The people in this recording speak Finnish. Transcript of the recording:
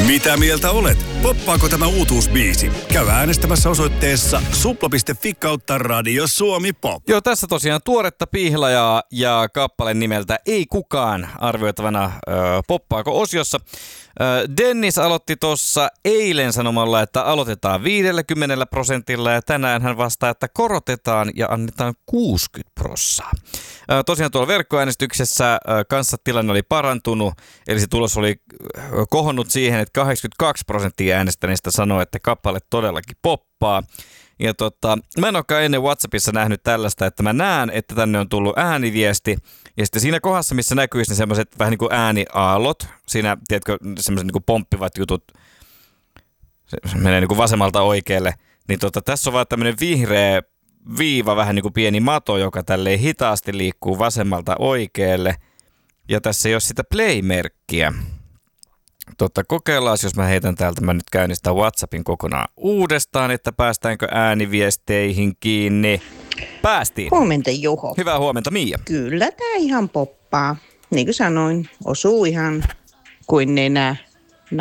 Mitä mieltä olet? Poppaako tämä uutuusbiisi? Käy äänestämässä osoitteessa supla.fi/Radio Suomi Pop. Joo, tässä tosiaan tuoretta pihlajaa ja kappale nimeltä Ei kukaan arvioitavana poppaako osiossa. Dennis aloitti tuossa eilen sanomalla, että aloitetaan 50% ja tänään hän vastaa, että korotetaan ja annetaan 60%. Tosiaan tuolla verkkoäänestyksessä kanssa tilanne oli parantunut, eli se tulos oli kohonnut siihen, että 82% äänestäneistä sanoi, että kappale todellakin poppaa. Ja mä en olekaan ennen WhatsAppissa nähnyt tällaista, että mä näen, että tänne on tullut ääniviesti. Ja sitten siinä kohdassa, missä näkyisi ne semmoiset vähän niin kuin ääniaallot, siinä, tiedätkö, semmoiset niin kuin pomppivat jutut, se menee niin kuin vasemmalta oikealle, niin tässä on vaan tämmöinen vihreä viiva, vähän niin kuin pieni mato, joka tälleen hitaasti liikkuu vasemmalta oikealle. Ja tässä ei ole sitä play-merkkiä. Kokeillaan, jos mä heitän täältä, mä nyt käynnistän WhatsAppin kokonaan uudestaan, että päästäänkö ääniviesteihin kiinni. Päästiin. Huomenta, Juho. Hyvää huomenta, Miia. Kyllä tää ihan poppaa. Niin kuin sanoin, osuu ihan kuin nenä